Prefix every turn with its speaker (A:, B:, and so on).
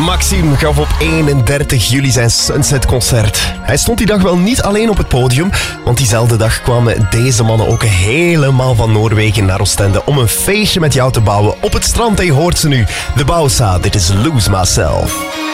A: Maxime gaf op 31 juli zijn Sunset-concert. Hij stond die dag wel niet alleen op het podium, want diezelfde dag kwamen deze mannen ook helemaal van Noorwegen naar Oostende om een feestje met jou te bouwen op het strand. En je hoort ze nu, de Bausa, dit is Lose Myself.